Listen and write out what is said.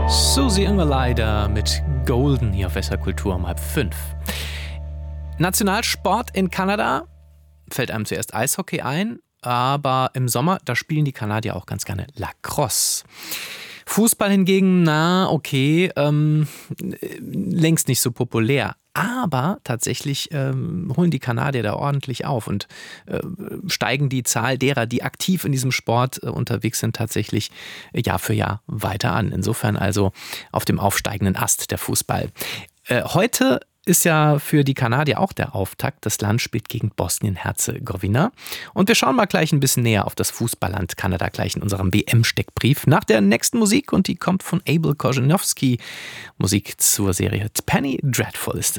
Susi Ingwerleider mit Golden hier auf Wässerkultur um 4:30. Nationalsport in Kanada, fällt einem zuerst Eishockey ein, aber im Sommer, da spielen die Kanadier auch ganz gerne Lacrosse. Fußball hingegen, längst nicht so populär. Aber tatsächlich holen die Kanadier da ordentlich auf und steigen die Zahl derer, die aktiv in diesem Sport unterwegs sind, tatsächlich Jahr für Jahr weiter an. Insofern also auf dem aufsteigenden Ast der Fußball. Heute ist ja für die Kanadier auch der Auftakt. Das Land spielt gegen Bosnien-Herzegowina. Und wir schauen mal gleich ein bisschen näher auf das Fußballland Kanada gleich in unserem WM-Steckbrief nach der nächsten Musik. Und die kommt von Abel Korzeniowski. Musik zur Serie Penny Dreadful ist